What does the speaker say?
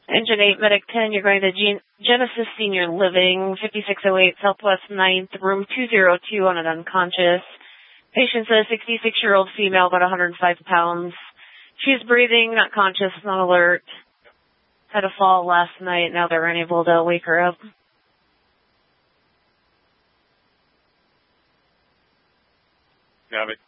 Engine 8, Medic 10, you're going to Genesis Senior Living, 5608 Southwest 9th, room 202 on an unconscious. Patient's a 66-year-old female, about 105 pounds. She's breathing, not conscious, not alert. Had a fall last night, now they're unable to wake her up. Got it.